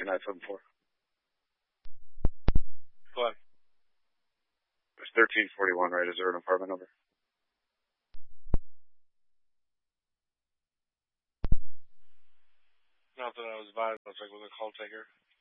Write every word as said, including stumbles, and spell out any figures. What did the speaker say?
two nine seven four. Go ahead. It's thirteen forty-one, right? Is there an apartment number? Not that I was advised. I'll check with a call taker.